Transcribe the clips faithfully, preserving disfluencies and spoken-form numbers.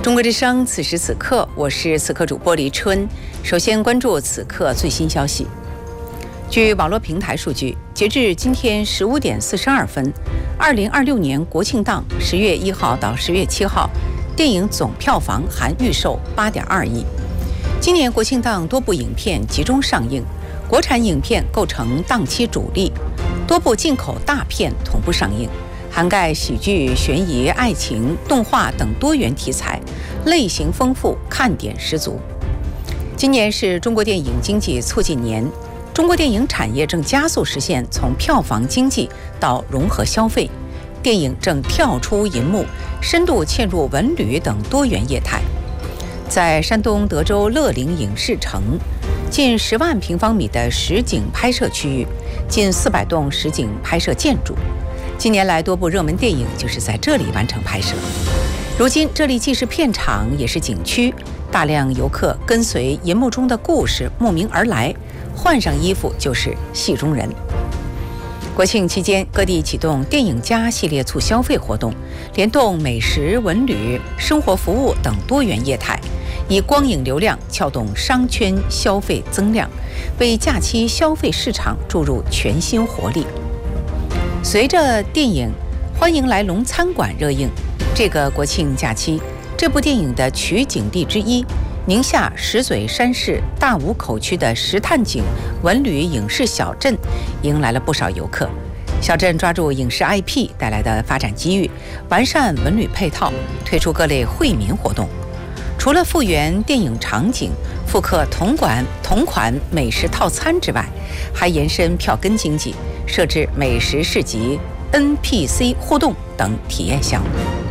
中国之声，此时此刻，我是此刻主播黎春。首先关注此刻最新消息。据网络平台数据，截至今天十五点四十二分，二零二六年国庆档十月一号到十月七号，电影总票房含预售八点二亿。今年国庆档多部影片集中上映，国产影片构成档期主力，多部进口大片同步上映。涵盖喜剧、悬疑、爱情、动画等多元题材，类型丰富，看点十足。今年是中国电影经济促进年，中国电影产业正加速实现从票房经济到融合消费，电影正跳出银幕，深度嵌入文旅等多元业态。在山东德州乐陵影视城，近十万平方米的实景拍摄区域，近四百栋实景拍摄建筑。近年来，多部热门电影就是在这里完成拍摄。如今，这里既是片场，也是景区，大量游客跟随银幕中的故事慕名而来，换上衣服就是戏中人。国庆期间，各地启动电影加系列促消费活动，联动美食、文旅、生活服务等多元业态，以光影流量撬动商圈消费增量，为假期消费市场注入全新活力。随着电影《欢迎来龙餐馆》热映，这个国庆假期，这部电影的取景地之一宁夏石嘴山市大武口区的石炭井文旅影视小镇迎来了不少游客。小镇抓住影视 I P 带来的发展机遇，完善文旅配套，推出各类惠民活动。除了复原电影场景、复刻同馆同款美食套餐之外，还延伸票根经济，设置美食市集、N P C 互动等体验项目。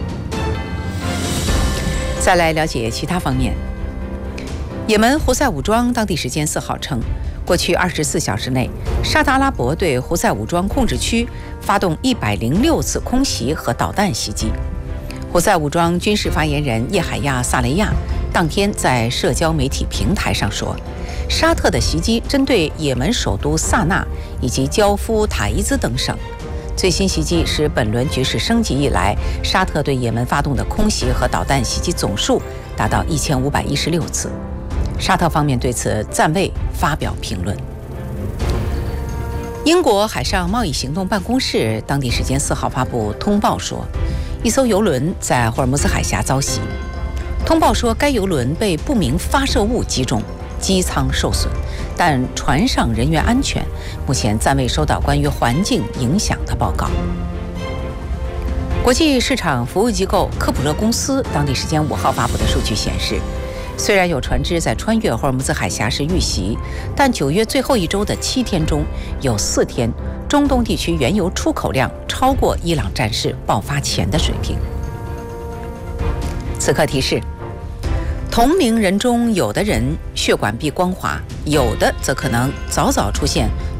再来了解其他方面。也门胡塞武装当地时间四号称，过去二十四小时内，沙特阿拉伯对胡塞武装控制区发动一百零六次空袭和导弹袭击。胡塞武装军事发言人叶海亚·萨雷亚当天在社交媒体平台上说，沙特的袭击针对也门首都萨那以及焦夫、塔伊兹等省。最新袭击是本轮局势升级以来，沙特对也门发动的空袭和导弹袭击总数达到一千五百一十六次。沙特方面对此暂未发表评论。英国海上贸易行动办公室当地时间四号发布通报说，一艘邮轮在霍尔木兹海峡遭袭。通报说，该邮轮被不明发射物击中，机舱受损，但船上人员安全，目前暂未收到关于环境影响的报告。国际市场服务机构科普勒公司当地时间五号发布的数据显示，虽然有船只在穿越霍尔木兹海峡时遇袭，但九月最后一周的七天中，有四天中东地区原油出口量超过伊朗战事爆发前的水平。此刻提示，同龄人中有的人血管壁光滑，有的则可能早早出现